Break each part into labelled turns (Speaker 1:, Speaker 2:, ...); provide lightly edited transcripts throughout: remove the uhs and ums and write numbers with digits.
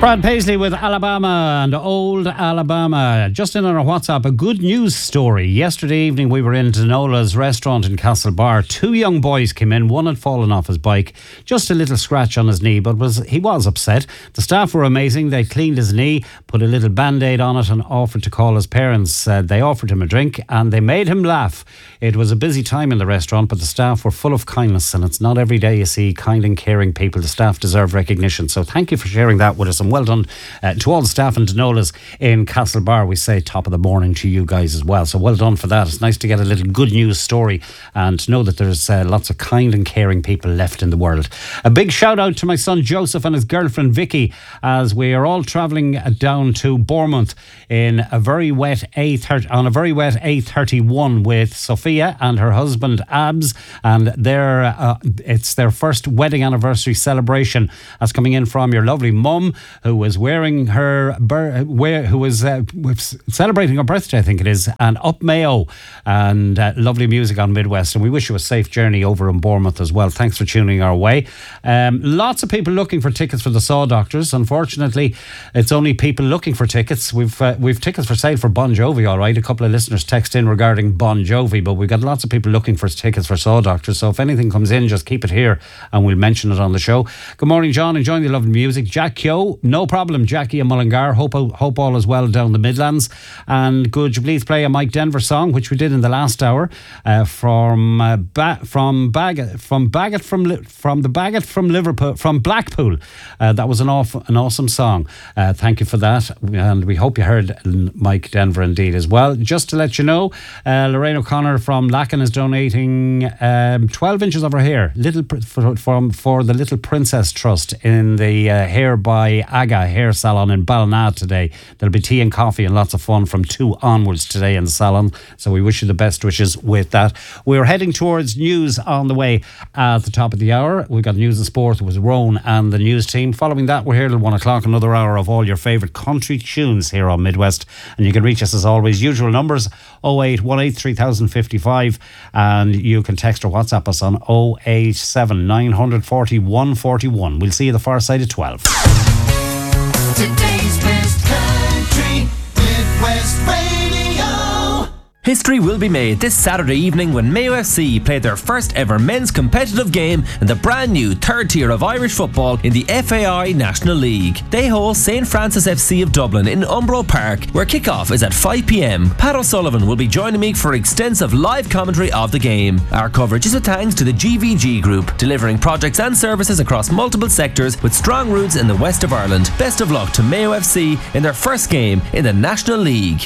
Speaker 1: Brad Paisley with Alabama and Old Alabama. Just in on our WhatsApp, a good news story. Yesterday evening we were in Denola's restaurant in Castlebar. Two young boys came in. One had fallen off his bike. Just a little scratch on his knee, but he was upset. The staff were amazing. They cleaned his knee, put a little band-aid on it and offered to call his parents. They offered him a drink and they made him laugh. It was a busy time in the restaurant, but the staff were full of kindness, and it's not every day you see kind and caring people. The staff deserve recognition. So thank you for sharing that with us, and well done to all the staff in Denola's in Castlebar. We say top of the morning to you guys as well. So well done for that. It's nice to get a little good news story and to know that there's lots of kind and caring people left in the world. A big shout out to my son Joseph and his girlfriend Vicky as we are all travelling down to Bournemouth in a very wet A31 with Sophia and her husband Abs, and it's their first wedding anniversary celebration. That's coming in from your lovely mum, who was celebrating her birthday, I think it is, and up Mayo, and lovely music on Midwest. And we wish you a safe journey over in Bournemouth as well. Thanks for tuning our way. Lots of people looking for tickets for the Saw Doctors. Unfortunately, it's only people looking for tickets. We've tickets for sale for Bon Jovi, all right. A couple of listeners text in regarding Bon Jovi, but we've got lots of people looking for tickets for Saw Doctors. So if anything comes in, just keep it here and we'll mention it on the show. Good morning, John. Enjoying the lovely music. Jack Kyo, no problem. Jackie and Mullingar, hope all is well down the Midlands. And could you please play a Mike Denver song, which we did in the last hour, from Blackpool. That was an awesome song. Thank you for that, and we hope you heard Mike Denver indeed as well. Just to let you know, Lorraine O'Connor from Lacken is donating 12 inches of her hair for the Little Princess Trust in the Hair by Aga hair salon in Ballina today. There'll be tea and coffee and lots of fun from 2 onwards today in the salon, so we wish you the best wishes with that. We're heading towards news on the way at the top of the hour. We've got news and sport with Roan and the news team. Following that, we're here till 1 o'clock, another hour of all your favourite country tunes here on Midwest. And you can reach us as always, usual numbers 0818 3055, and you can text or WhatsApp us on 087 940 141. We'll see you the far side of 12.
Speaker 2: Today's best country, Midwest Radio.
Speaker 3: History will be made this Saturday evening when Mayo FC played their first ever men's competitive game in the brand new third tier of Irish football in the FAI National League. They host St Francis FC of Dublin in Umbro Park, where kick-off is at 5 p.m. Pat O'Sullivan will be joining me for extensive live commentary of the game. Our coverage is a thanks to the GVG Group, delivering projects and services across multiple sectors with strong roots in the west of Ireland. Best of luck to Mayo FC in their first game in the National League.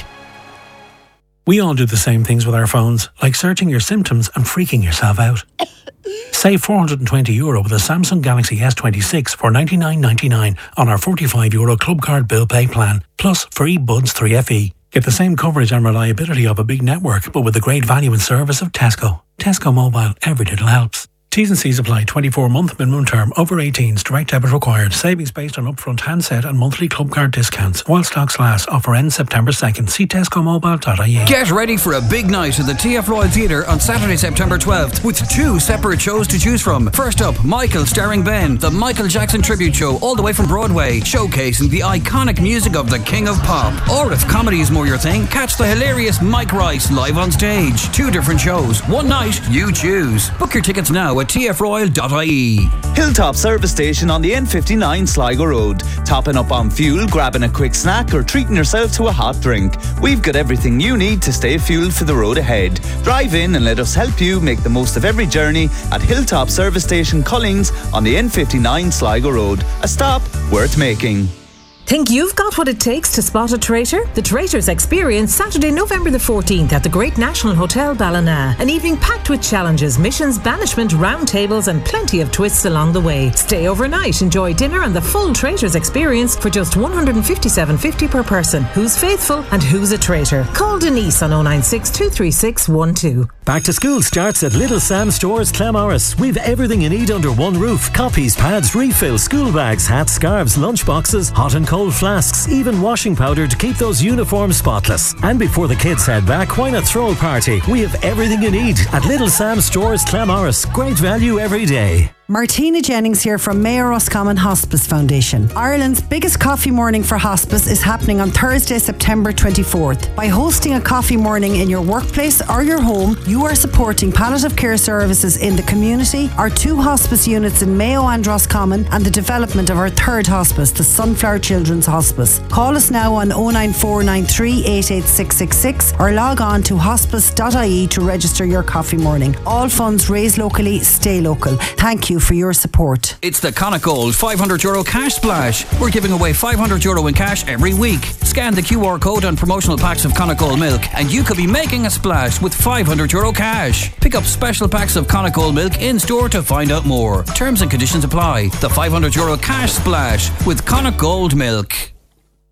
Speaker 4: We all do the same things with our phones, like searching your symptoms and freaking yourself out. Save €420 with a Samsung Galaxy S26 for $99.99 on our €45 Club Card Bill Pay plan, plus free Buds 3FE. Get the same coverage and reliability of a big network, but with the great value and service of Tesco. Tesco Mobile, every little helps. T's and C's apply. 24-month minimum term. Over 18s. Direct debit required. Savings based on upfront handset and monthly club card discounts. While stocks last. Offer ends September 2nd. See tescomobile.ie.
Speaker 5: Get ready for a big night at the TF Royal Theatre on Saturday, September 12th, with 2 separate shows to choose from. First up, Michael starring Ben, the Michael Jackson tribute show all the way from Broadway, showcasing the iconic music of the King of Pop. Or if comedy is more your thing, catch the hilarious Mike Rice live on stage. 2 different shows. One night, you choose. Book your tickets now at tfroyal.ie.
Speaker 6: Hilltop Service Station on the N59 Sligo Road. Topping up on fuel, grabbing a quick snack or treating yourself to a hot drink. We've got everything you need to stay fueled for the road ahead. Drive in and let us help you make the most of every journey at Hilltop Service Station Collings on the N59 Sligo Road. A stop worth making.
Speaker 7: Think you've got what it takes to spot a traitor? The Traitors Experience, Saturday, November the 14th at the Great National Hotel Ballina. An evening packed with challenges, missions, banishment, round tables and plenty of twists along the way. Stay overnight, enjoy dinner and the full Traitors Experience for just $157.50 per person. Who's faithful and who's a traitor? Call Denise on 096 236 12.
Speaker 8: Back to school starts at Little Sam Stores Clamorris. We've everything you need under one roof. Copies, pads, refills, school bags, hats, scarves, lunch boxes, hot and cold flasks, even washing powder to keep those uniforms spotless. And before the kids head back, why not throw a party? We have everything you need at Little Sam Stores Clamorris. Great value every day.
Speaker 9: Martina Jennings here from Mayo Roscommon Hospice Foundation. Ireland's biggest coffee morning for hospice is happening on Thursday, September 24th. By hosting a coffee morning in your workplace or your home, you are supporting palliative care services in the community, our 2 hospice units in Mayo and Roscommon, and the development of our 3rd hospice, the Sunflower Children's Hospice. Call us now on 09493 88666 or log on to hospice.ie to register your coffee morning. All funds raised locally, stay local. Thank you for your support.
Speaker 5: It's the Connacht Gold €500 cash splash. We're giving away €500 in cash every week. Scan the QR code on promotional packs of Connacht Gold milk and you could be making a splash with €500 cash. Pick up special packs of Connacht Gold milk in store to find out more. Terms and conditions apply. The €500 cash splash with Connacht Gold milk.